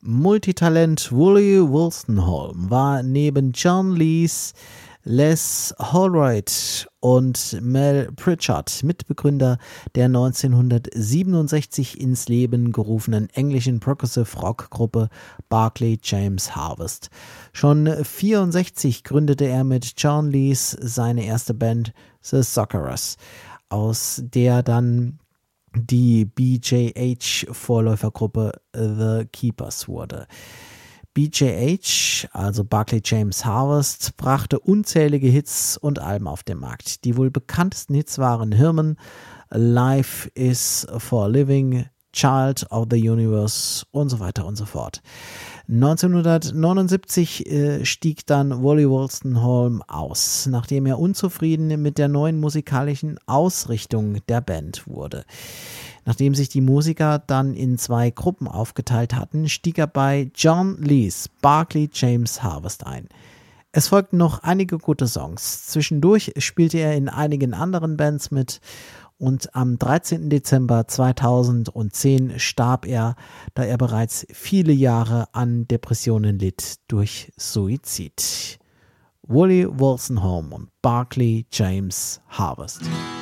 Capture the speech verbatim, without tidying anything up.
Multitalent Wooly Wolstenholme war neben John Lees, Les Holroyd und Mel Pritchard Mitbegründer der neunzehnhundertsiebenundsechzig ins Leben gerufenen englischen Progressive-Rock-Gruppe Barclay James Harvest. Schon vierundsechzig gründete er mit John Lees seine erste Band The Suckerers, aus der dann die B J H-Vorläufergruppe The Keepers wurde. B J H, also Barclay James Harvest, brachte unzählige Hits und Alben auf den Markt. Die wohl bekanntesten Hits waren Herman, Life is for Living, Child of the Universe und so weiter und so fort. neunzehnhundertneunundsiebzig äh, stieg dann Wooly Wolstenholme aus, nachdem er unzufrieden mit der neuen musikalischen Ausrichtung der Band wurde. Nachdem sich die Musiker dann in zwei Gruppen aufgeteilt hatten, stieg er bei John Lees Barclay James Harvest ein. Es folgten noch einige gute Songs. Zwischendurch spielte er in einigen anderen Bands mit und am dreizehnten Dezember zweitausendzehn starb er, da er bereits viele Jahre an Depressionen litt durch Suizid. Wooly Wolstenholme und Barclay James Harvest.